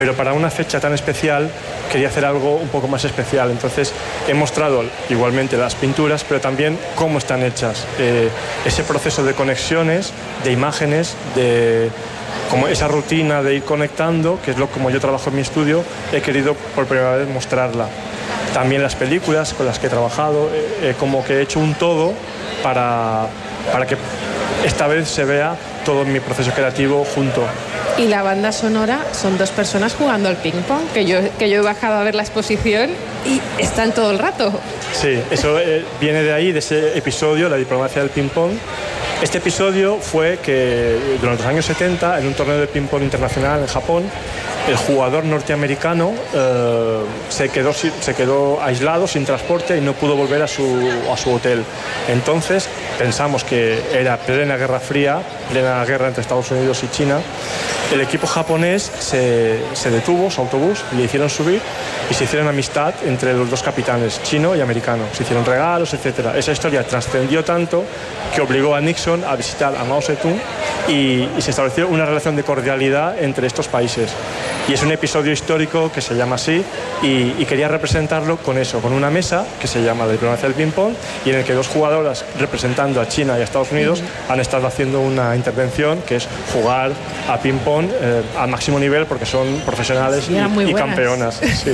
Pero para una fecha tan especial quería hacer algo un poco más especial. Entonces he mostrado igualmente las pinturas, pero también cómo están hechas. Ese proceso de conexiones, de imágenes, de como esa rutina de ir conectando, que es como yo trabajo en mi estudio, he querido por primera vez mostrarla. También las películas con las que he trabajado, como que he hecho un todo para que esta vez se vea todo mi proceso creativo junto. Y la banda sonora son 2 personas jugando al ping-pong, que yo he bajado a ver la exposición y están todo el rato. Sí, eso viene de ahí, de ese episodio, la diplomacia del ping-pong. Este episodio fue que durante los años 70, en un torneo de ping-pong internacional en Japón, el jugador norteamericano se quedó aislado, sin transporte, y no pudo volver a su hotel. Entonces pensamos que era plena Guerra Fría, plena guerra entre Estados Unidos y China. El equipo japonés se detuvo, su autobús, le hicieron subir y se hicieron amistad entre los 2 capitanes, chino y americano. Se hicieron regalos, etc. Esa historia trascendió tanto que obligó a Nixon a visitar a Mao Zedong y se estableció una relación de cordialidad entre estos países. Y es un episodio histórico que se llama así y quería representarlo con eso, con una mesa que se llama la diplomacia del ping-pong y en el que 2 jugadoras representando a China y a Estados Unidos han estado haciendo una intervención que es jugar a ping-pong al máximo nivel porque son profesionales y campeonas. Sí.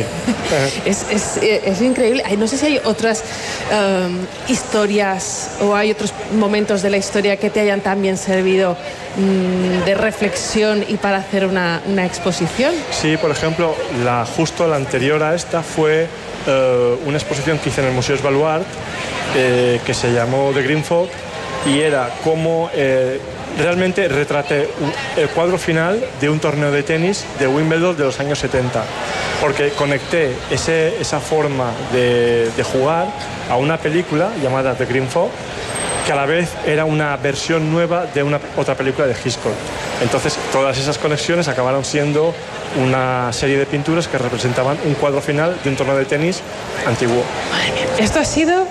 Es increíble. No sé si hay otras historias o hay otros momentos de la historia que te hayan también servido de reflexión y para hacer una exposición. Sí, por ejemplo, justo la anterior a esta fue una exposición que hice en el Museo Svalbard que se llamó The Green Fog y era como realmente retraté el cuadro final de un torneo de tenis de Wimbledon de los años 70, porque conecté esa forma de jugar a una película llamada The Green Fog, que a la vez era una versión nueva de otra película de Hitchcock. Entonces todas esas conexiones acabaron siendo una serie de pinturas que representaban un cuadro final de un torneo de tenis antiguo. Madre mía. Esto ha sido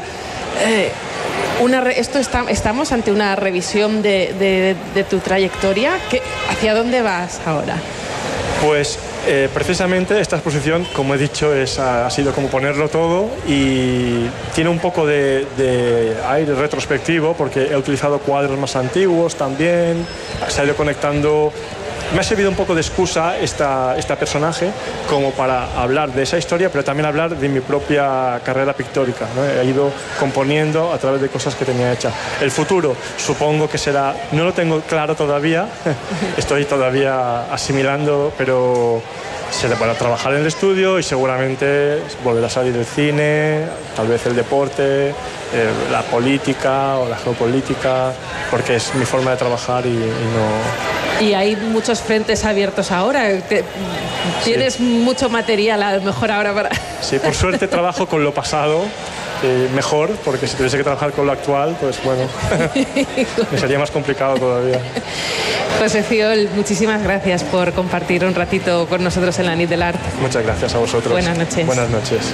estamos ante una revisión de tu trayectoria. ¿Hacia dónde vas ahora? Pues precisamente esta exposición, como he dicho, ha sido como ponerlo todo y tiene un poco de aire retrospectivo porque he utilizado cuadros más antiguos también, se ha ido conectando. Me ha servido un poco de excusa esta personaje como para hablar de esa historia, pero también hablar de mi propia carrera pictórica, ¿no? He ido componiendo a través de cosas que tenía hechas. El futuro supongo que será, no lo tengo claro todavía, estoy todavía asimilando, pero será para trabajar en el estudio y seguramente volverá a salir el cine, tal vez el deporte, la política o la geopolítica, porque es mi forma de trabajar y no... Y hay muchos frentes abiertos ahora. Tienes mucho material a lo mejor ahora para... Sí, por suerte trabajo con lo pasado mejor, porque si tuviese que trabajar con lo actual, pues bueno, me sería más complicado todavía. José Fiol, muchísimas gracias por compartir un ratito con nosotros en la Nit del Art. Muchas gracias a vosotros. Buenas noches. Buenas noches.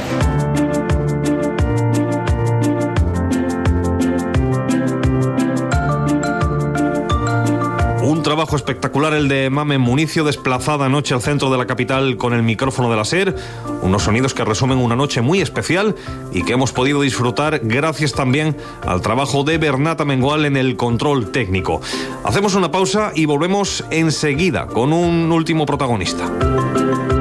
Un trabajo espectacular el de Mame Municio, desplazada anoche al centro de la capital con el micrófono de la SER. Unos sonidos que resumen una noche muy especial y que hemos podido disfrutar gracias también al trabajo de Bernat Amengual en el control técnico. Hacemos una pausa y volvemos enseguida con un último protagonista.